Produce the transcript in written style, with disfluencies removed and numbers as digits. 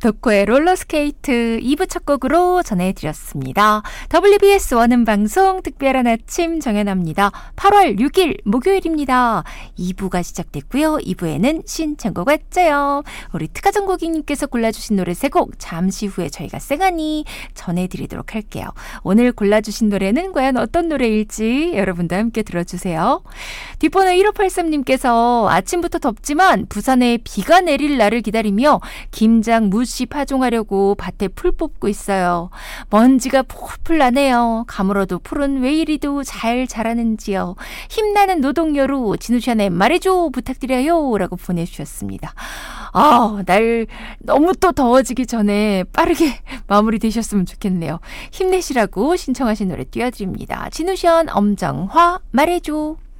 덕후의 롤러스케이트 2부 첫 곡으로 전해드렸습니다. WBS 원음방송 특별한 아침 정연아입니다. 8월 6일 목요일입니다. 2부가 시작됐고요. 2부에는 신청곡 왔죠요. 우리 특가정곡이님께서 골라주신 노래 3곡 잠시 후에 저희가 쌩하니 전해드리도록 할게요. 오늘 골라주신 노래는 과연 어떤 노래일지 여러분도 함께 들어주세요. 뒷번호 1583님께서 아침부터 덥지만 부산에 비가 내릴 날을 기다리며 김장 무시 파종하려고 밭에 풀 뽑고 있어요. 먼지가 풀풀 나네요. 가물어도 풀은 왜 이리도 잘 자라는지요. 힘나는 노동요로 진우션의 말해줘 부탁드려요 라고 보내주셨습니다. 날 너무 또 더워지기 전에 빠르게 마무리되셨으면 좋겠네요. 힘내시라고 신청하신 노래 띄워드립니다. 진우션 엄정화 말해줘.